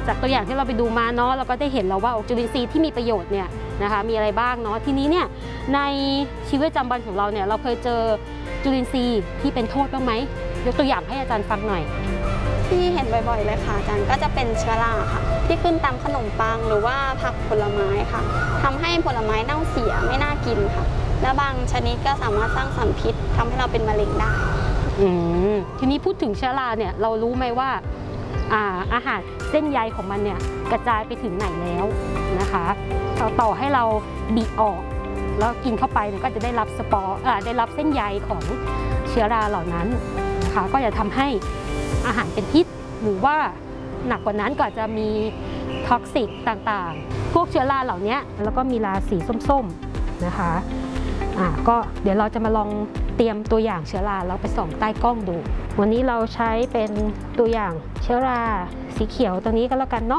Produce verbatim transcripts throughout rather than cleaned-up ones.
จากตัวอย่างที่เราไปดูมาเนาะเราก็ได้เห็นแล้วว่าจุลินทรีย์ที่มีประโยชน์เนี่ยนะคะมีอะไรบ้างเนาะทีนี้เนี่ยในชีวิตประจำวันของเราเนี่ยเราเคยเจอจุลินทรีย์ที่เป็นโทษบ้างไหมยกตัวอย่างให้อาจารย์ฟังหน่อยที่เห็นบ่อยๆเลยค่ะอาจารย์ก็จะเป็นเชื้อราค่ะที่ขึ้นตามขนมปังหรือว่าผักผลไม้ค่ะทำให้ผลไม้เน่าเสียไม่น่ากินค่ะและบางชนิดก็สามารถสร้างสารพิษทำให้เราเป็นมะเร็งได้อืมทีนี้พูดถึงเชื้อราเนี่ยเรารู้ไหมว่าอา, อาหารเส้นใยของมันเนี่ยกระจายไปถึงไหนแล้วนะคะต่อให้เราบีบออกแล้วกินเข้าไปเนี่ยก็จะได้รับสปอร์ได้รับเส้นใยของเชื้อราเหล่านั้นนะคะก็จะทำให้อาหารเป็นพิษหรือว่าหนักกว่านั้นก็จะมีท็อกซิกต่างๆพวกเชื้อราเหล่านี้แล้วก็มีราสีส้มๆนะคะอ่าก็เดี๋ยวเราจะมาลองเตรียมตัวอย่างเชื้อราแล้วไปส่องใต้กล้องดูวันนี้เราใช้เป็นตัวอย่างเชื้อราสีเขียวตัวนี้ก็แล้วกันเนาะ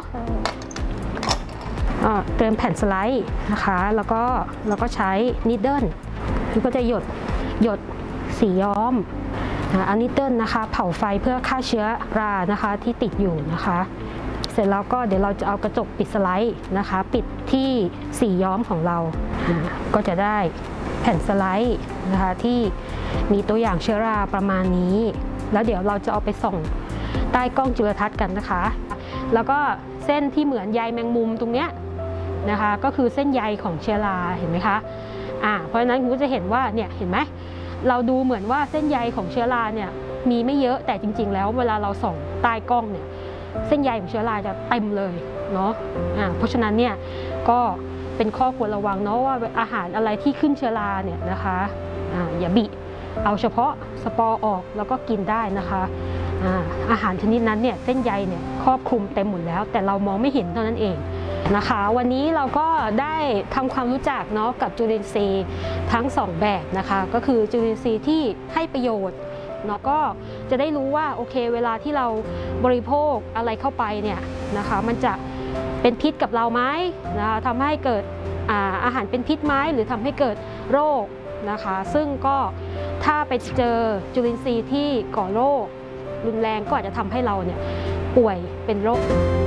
เตรียมแผ่นสไลด์นะคะแล้วก็เราก็ใช้นิดเดิลคือก็จะหยดหยดสีย้อมอันนิดเดิลนะคะเผาไฟเพื่อฆ่าเชื้อรานะคะที่ติดอยู่นะคะเสร็จแล้วก็เดี๋ยวเราจะเอากระจกปิดสไลด์นะคะปิดที่สีย้อมของเราก็จะได้แผ่นสไลด์นะคะที่มีตัวอย่างเชื้อราประมาณนี้แล้วเดี๋ยวเราจะเอาไปส่องใต้กล้องจุลทรรศน์กันนะคะแล้วก็เส้นที่เหมือนใยแมงมุมตรงเนี้ยนะคะก็คือเส้นใยของเชื้อราเห็นไหมคะอ่าเพราะฉะนั้นคุณก็จะเห็นว่าเนี่ยเห็นไหมเราดูเหมือนว่าเส้นใยของเชื้อราเนี่ยมีไม่เยอะแต่จริงๆแล้วเวลาเราส่องใต้กล้องเนี่ยเส้นใยของเชื้อราจะเต็มเลยเนาะอ่าเพราะฉะนั้นเนี่ยก็เป็นข้อควรระวังเนาะว่าอาหารอะไรที่ขึ้นเชื้อราเนี่ยนะคะอ่าอย่าบิเอาเฉพาะสปอร์ออกแล้วก็กินได้นะคะอาอาหารชนิดนั้นเนี่ยเส้นใยเนี่ยครอบคลุมเต็มหมดแล้วแต่เรามองไม่เห็นเท่านั้นเองนะคะวันนี้เราก็ได้ทำความรู้จักเนาะกับจุลินทรีย์ทั้งสองแบบนะคะก็คือจุลินทรีย์ที่ให้ประโยชน์เนาะก็จะได้รู้ว่าโอเคเวลาที่เราบริโภคอะไรเข้าไปเนี่ยนะคะมันจะเป็นพิษกับเราไหมนะคะทำให้เกิด อา, อาหารเป็นพิษไหมหรือทำให้เกิดโรคนะคะซึ่งก็ถ้าไปเจอจุลินทรีย์ที่ก่อโรครุนแรงก็อาจจะทำให้เราเนี่ยป่วยเป็นโรค